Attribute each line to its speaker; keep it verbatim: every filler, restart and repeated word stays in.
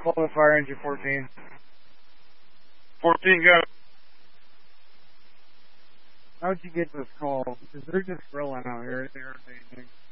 Speaker 1: Call the fire engine fourteen.
Speaker 2: fourteen, go.
Speaker 1: How'd you get this call? Because they're just grilling out here. It's irritating.